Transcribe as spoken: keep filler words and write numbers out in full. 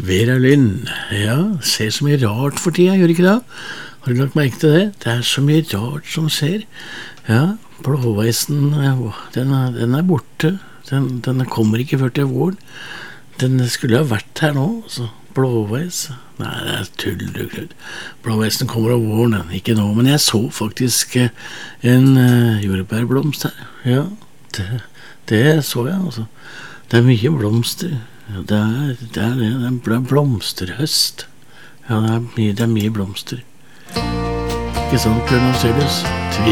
Vera Lynn, ja, ser så mye rart for tida, gjør ikke det? Har du lagt merke til det? Det er så mye rart som skjer. Ja, blåveisen, den er, den er borte. Den, den kommer ikke før til våren. Den skulle ha vært her nå, så blåveis. Nei, det er tull, du, Knut. Blåveisen kommer av våren, den. Ikke nå, men jeg så faktisk eh, en uh, jordbærblomst her. Ja, det, det så jeg, altså. Det er mye blomster. Ja, det er det, er det. Det er blomsterhøst. Ja, det er mye, det er mye blomster. Ikke sant, Bjørn Afselius?